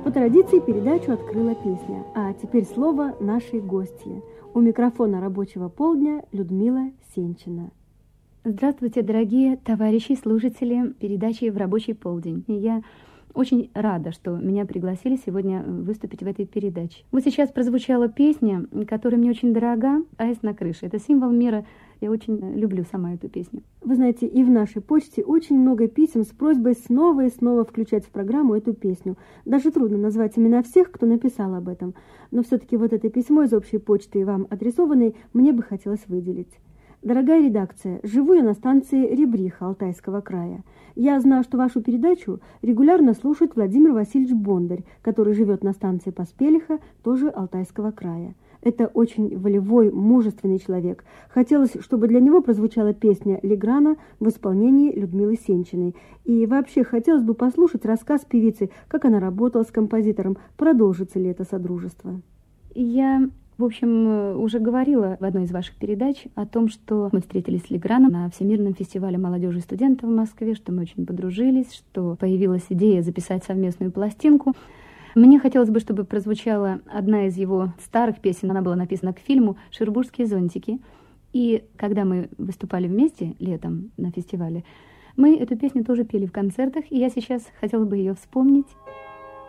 По традиции передачу открыла песня, а теперь слово нашей гостье. У микрофона рабочего полдня Людмила Сенчина. Здравствуйте, дорогие товарищи и слушатели передачи «В рабочий полдень». Я очень рада, что меня пригласили сегодня выступить в этой передаче. Вот сейчас прозвучала песня, которая мне очень дорога, «Аист на крыше». Это символ мира. Я очень люблю сама эту песню. Вы знаете, и в нашей почте очень много писем с просьбой снова и снова включать в программу эту песню. Даже трудно назвать имена всех, кто написал об этом. Но все-таки вот это письмо из общей почты вам адресованной мне бы хотелось выделить. Дорогая редакция, живу я на станции Ребриха Алтайского края. Я знаю, что вашу передачу регулярно слушает Владимир Васильевич Бондарь, который живет на станции Поспелиха, тоже Алтайского края. Это очень волевой, мужественный человек. Хотелось, чтобы для него прозвучала песня Леграна в исполнении Людмилы Сенчиной. И вообще хотелось бы послушать рассказ певицы, как она работала с композитором, продолжится ли это содружество. Я, в общем, уже говорила в одной из ваших передач о том, что мы встретились с Леграном на Всемирном фестивале молодежи и студентов в Москве, что мы очень подружились, что появилась идея записать совместную пластинку. Мне хотелось бы, чтобы прозвучала одна из его старых песен. Она была написана к фильму «Шербургские зонтики». И когда мы выступали вместе летом на фестивале, мы эту песню тоже пели в концертах, и я сейчас хотела бы ее вспомнить.